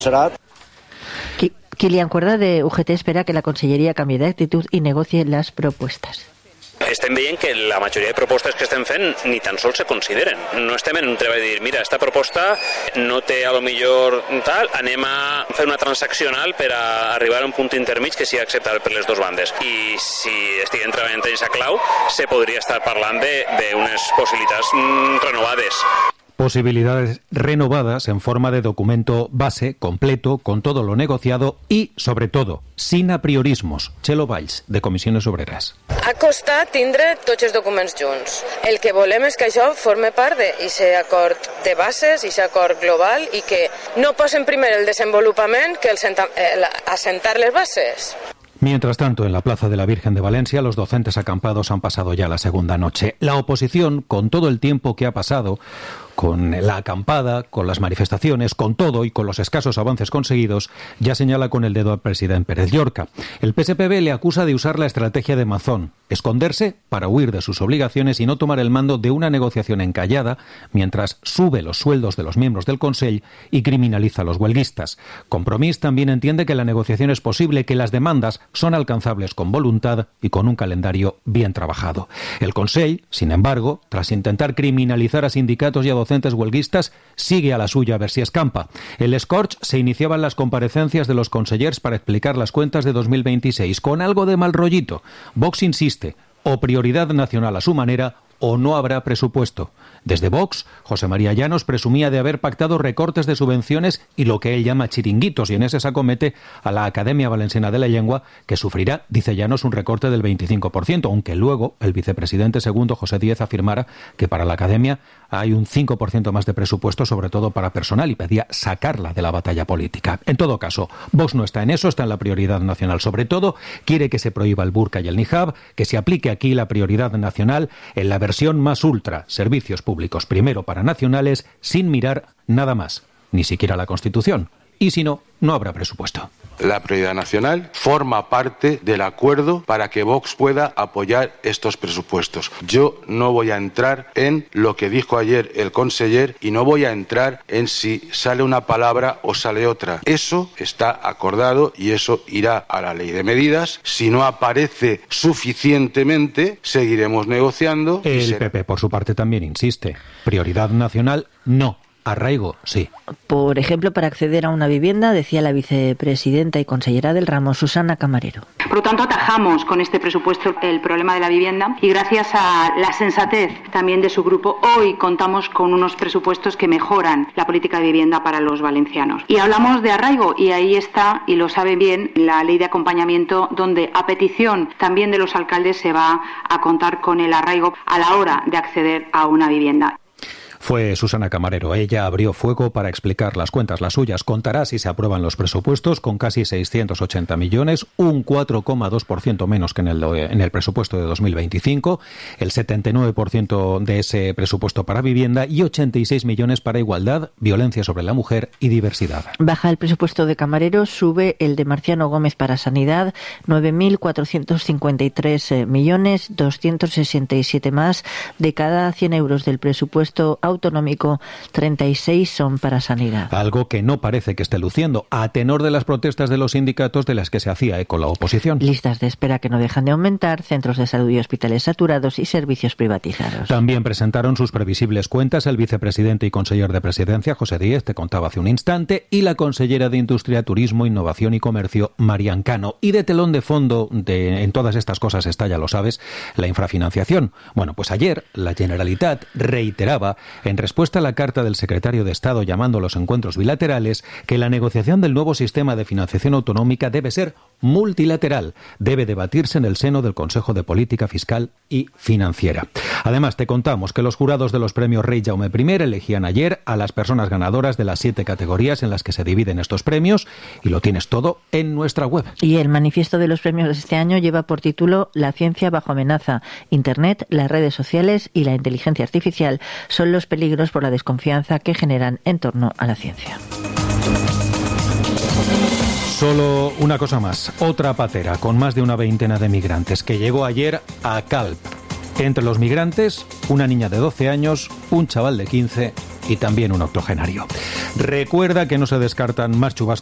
Kilian Cuerda, de UGT, espera que la Conselleria cambie d'actitud i negocie les propostes. Estem veient que la majoria de propostes que estem fent ni tan sols se consideren. No estem en un treball de dir, mira, esta proposta no té a lo millor tal, anem a fer una transaccional per a arribar a un punt intermig que sigui acceptable per les dues bandes. I si estiguem treballant en aquesta clau, se podria estar parlant d'unes possibilitats renovades. Posibilidades renovadas en forma de documento base, completo, con todo lo negociado y, sobre todo, sin apriorismos. Txelo Valls, de Comissiones Obreras. Ha costat tindre tots els documents junts. El que volem és que això forme part d'aquest acord de bases, aquest acord global, i que no posen primer el desenvolupament que assentar les bases. Mientras tanto, en la Plaza de la Virgen de Valencia, los docentes acampados han pasado ya la segunda noche. La oposición, con todo el tiempo que ha pasado, con la acampada, con las manifestaciones, con todo y con los escasos avances conseguidos, ya señala con el dedo al presidente Pérez Llorca. El PSPB le acusa de usar la estrategia de Mazón, esconderse para huir de sus obligaciones y no tomar el mando de una negociación encallada mientras sube los sueldos de los miembros del Consell y criminaliza a los huelguistas. Compromís también entiende que la negociación es posible, que las demandas son alcanzables con voluntad y con un calendario bien trabajado. El Consell, sin embargo, tras intentar criminalizar a sindicatos y a docentes huelguistas, sigue a la suya a ver si escampa. El escorch se iniciaban las comparecencias de los consellers para explicar las cuentas de 2026 con algo de mal rollito. Vox insiste, o prioridad nacional a su manera o no habrá presupuesto. Desde Vox, José María Llanos presumía de haber pactado recortes de subvenciones y lo que él llama chiringuitos, y en ese saco mete a la Academia Valenciana de la Lengua, que sufrirá, dice Llanos, un recorte del 25%, aunque luego el vicepresidente segundo, José Díez, afirmara que para la Academia hay un 5% más de presupuesto, sobre todo para personal, y pedía sacarla de la batalla política. En todo caso, Vox no está en eso, está en la prioridad nacional. Sobre todo, quiere que se prohíba el burka y el niqab, que se aplique aquí la prioridad nacional en la versión más ultra, servicios públicos primero para nacionales, sin mirar nada más, ni siquiera la Constitución. Y si no, no habrá presupuesto. La prioridad nacional forma parte del acuerdo para que Vox pueda apoyar estos presupuestos. Yo no voy a entrar en lo que dijo ayer el conseller y no voy a entrar en si sale una palabra o sale otra. Eso está acordado y eso irá a la ley de medidas. Si no aparece suficientemente, seguiremos negociando. El PP, por su parte, también insiste. Prioridad nacional, no. Arraigo, sí. Por ejemplo, para acceder a una vivienda, decía la vicepresidenta y consellera del ramo, Susana Camarero. Por lo tanto, atajamos con este presupuesto el problema de la vivienda y gracias a la sensatez también de su grupo, hoy contamos con unos presupuestos que mejoran la política de vivienda para los valencianos. Y hablamos de arraigo y ahí está, y lo saben bien, la ley de acompañamiento, donde a petición también de los alcaldes se va a contar con el arraigo a la hora de acceder a una vivienda. Fue Susana Camarero. Ella abrió fuego para explicar las cuentas, las suyas. Contará si se aprueban los presupuestos con casi 680 millones, un 4,2% menos que en el presupuesto de 2025, el 79% de ese presupuesto para vivienda y 86 millones para igualdad, violencia sobre la mujer y diversidad. Baja el presupuesto de Camarero, sube el de Marciano Gómez para sanidad, 9.453 millones, 267 más. De cada 100 euros del presupuesto autonómico, 36 son para sanidad. Algo que no parece que esté luciendo, a tenor de las protestas de los sindicatos de las que se hacía eco la oposición. Listas de espera que no dejan de aumentar, centros de salud y hospitales saturados y servicios privatizados. También presentaron sus previsibles cuentas el vicepresidente y conseller de Presidencia, José Díez, te contaba hace un instante, y la consellera de Industria, Turismo, Innovación y Comercio, Marian Cano. Y de telón de fondo en todas estas cosas está, ya lo sabes, la infrafinanciación. Bueno, pues ayer la Generalitat reiteraba, en respuesta a la carta del secretario de Estado llamando a los encuentros bilaterales, que la negociación del nuevo sistema de financiación autonómica debe ser multilateral, debe debatirse en el seno del Consejo de Política Fiscal y Financiera. Además, te contamos que los jurados de los premios Rey Jaume I elegían ayer a las personas ganadoras de las 7 categorías en las que se dividen estos premios, y lo tienes todo en nuestra web. Y el manifiesto de los premios de este año lleva por título La ciencia bajo amenaza. Internet, las redes sociales y la inteligencia artificial son los peligros por la desconfianza que generan en torno a la ciencia. Solo una cosa más, otra patera con más de una veintena de migrantes que llegó ayer a Calp. Entre los migrantes, una niña de 12 años, un chaval de 15 y también un octogenario. Recuerda que no se descartan más chubascos